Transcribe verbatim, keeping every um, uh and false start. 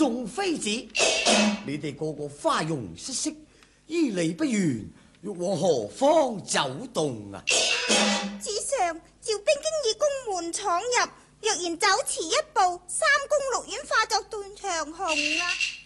眾妃子，你哋個個花容失色，衣履不完，欲往何方走動啊？ 主上，趙兵經已宮門闖入，若然走遲一步，三宮六院化作斷腸紅啊！